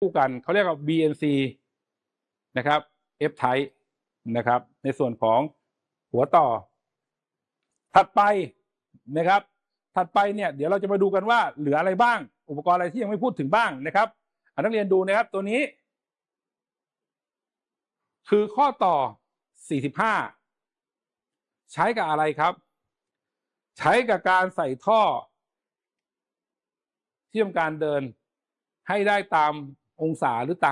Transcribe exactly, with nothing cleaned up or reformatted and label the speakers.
Speaker 1: คู่กันเขาเรียกว่า บี เอ็น ซี นะครับ F type นะครับในส่วนของหัวต่อถัดไปนะครับถัดไปเนี่ยเดี๋ยวเราจะมาดูกันว่าเหลืออะไรบ้างอุปกรณ์อะไรที่ยังไม่พูดถึงบ้างนะครับนักเรียนดูนะครับตัวนี้คือข้อต่อสี่สิบห้าใช้กับอะไรครับใช้กับการใส่ท่อที่ทำการเดินให้ได้ตามองศาหรือตาม